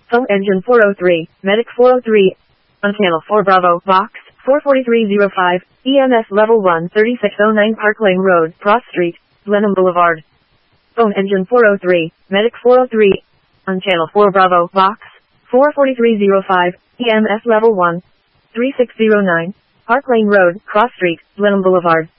Phone engine 403, medic 403. On channel 4 Bravo, box 44305, EMS level 1, 3609 Park Lane Road, Cross Street, Blenheim Boulevard. Phone engine 403, medic 403. On channel 4 Bravo, box 44305, EMS level 1, 3609, Park Lane Road, Cross Street, Blenheim Boulevard.